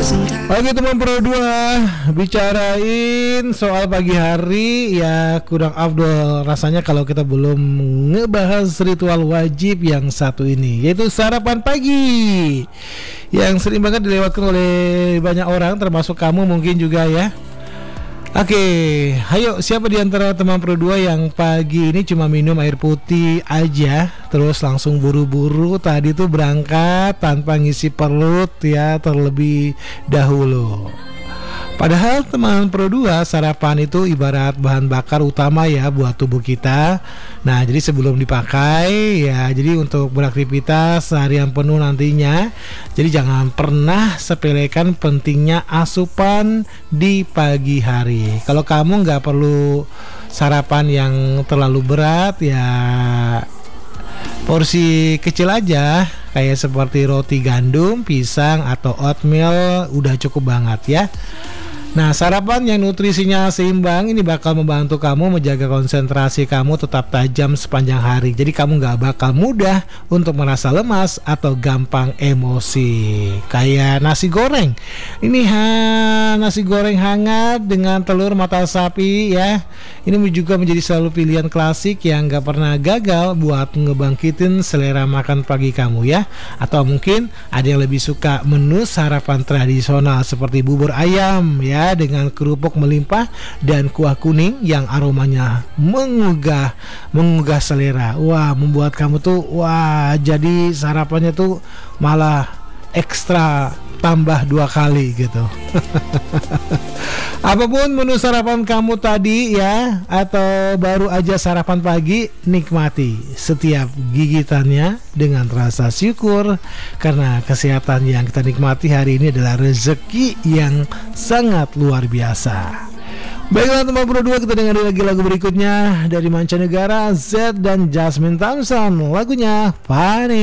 Oke teman Pro 2, bicarain soal pagi hari ya kurang afdol rasanya kalau kita belum ngebahas ritual wajib yang satu ini, yaitu sarapan pagi yang sering banget dilewatkan oleh banyak orang termasuk kamu mungkin juga ya. Oke, ayo siapa di antara teman Pro 2 yang pagi ini cuma minum air putih aja terus langsung buru-buru tadi tuh berangkat tanpa ngisi perut ya terlebih dahulu. Padahal teman Pro 2, sarapan itu ibarat bahan bakar utama ya buat tubuh kita. Nah, jadi sebelum dipakai ya, jadi untuk beraktivitas seharian penuh nantinya. Jadi jangan pernah sepelekan pentingnya asupan di pagi hari. Kalau kamu nggak perlu sarapan yang terlalu berat ya, porsi kecil aja kayak seperti roti gandum, pisang atau oatmeal udah cukup banget ya. Nah, sarapan yang nutrisinya seimbang ini bakal membantu kamu menjaga konsentrasi kamu tetap tajam sepanjang hari. Jadi kamu gak bakal mudah untuk merasa lemas atau gampang emosi. Kayak nasi goreng. Ini nasi goreng hangat dengan telur mata sapi ya. Ini juga menjadi selalu pilihan klasik yang gak pernah gagal buat ngebangkitin selera makan pagi kamu ya. Atau mungkin ada yang lebih suka menu sarapan tradisional seperti bubur ayam ya, dengan kerupuk melimpah dan kuah kuning yang aromanya menggugah selera. Wah, membuat kamu tuh jadi sarapannya tuh malah ekstra tambah 2 kali gitu. Apapun menu sarapan kamu tadi ya, atau baru aja sarapan pagi, nikmati setiap gigitannya dengan rasa syukur karena kesehatan yang kita nikmati hari ini adalah rezeki yang sangat luar biasa. Baiklah teman Pro 2, kita dengar lagi lagu berikutnya dari mancanegara, Z dan Jasmine Thompson, lagunya Funny.